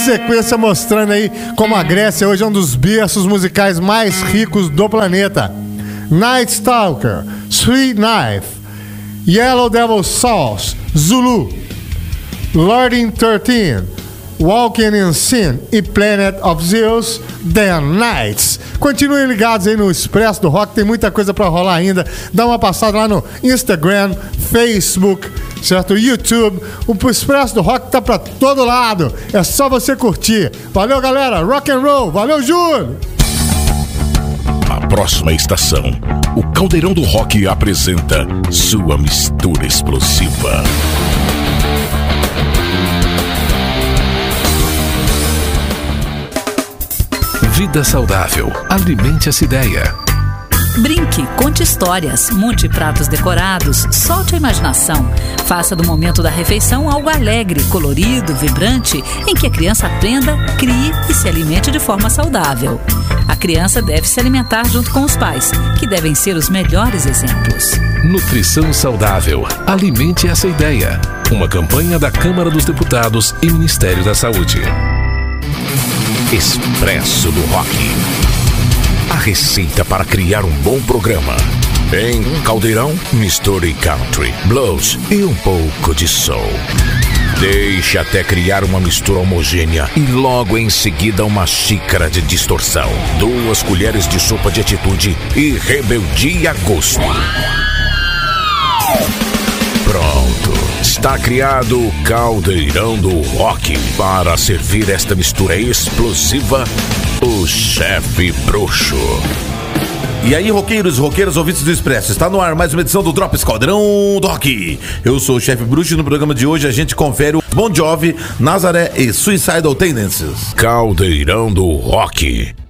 Sequência mostrando aí como a Grécia hoje é um dos berços musicais mais ricos do planeta. Night Stalker, Sweet Knife, Yellow Devil Sauce, Zulu, Lording 13, Walking in Sin e Planet of Zeus, The Nights. Continuem ligados aí no Expresso do Rock, tem muita coisa pra rolar ainda. Dá uma passada lá no Instagram, Facebook, certo? YouTube. O Expresso do Rock tá pra todo lado. É só você curtir. Valeu, galera. Rock and roll. Valeu, Júlio. A próxima estação, o Caldeirão do Rock apresenta sua mistura explosiva. Vida saudável. Alimente essa ideia. Brinque, conte histórias, monte pratos decorados, solte a imaginação. Faça do momento da refeição algo alegre, colorido, vibrante, em que a criança aprenda, crie e se alimente de forma saudável. A criança deve se alimentar junto com os pais, que devem ser os melhores exemplos. Nutrição saudável. Alimente essa ideia. Uma campanha da Câmara dos Deputados e Ministério da Saúde. Expresso do Rock. A receita para criar um bom programa. Em Caldeirão, misture country, blues e um pouco de soul. Deixe até criar uma mistura homogênea e logo em seguida uma xícara de distorção, 2 colheres de sopa de atitude e rebeldia a gosto. Pronto. Está criado o Caldeirão do Rock. Para servir esta mistura explosiva, o Chefe Bruxo. E aí, roqueiros e roqueiras, ouvintes do Expresso, está no ar mais uma edição do Drops Caldeirão do Rock. Eu sou o Chefe Bruxo e no programa de hoje a gente confere o Bon Jovi, Nazaré e Suicidal Tendencies. Caldeirão do Rock.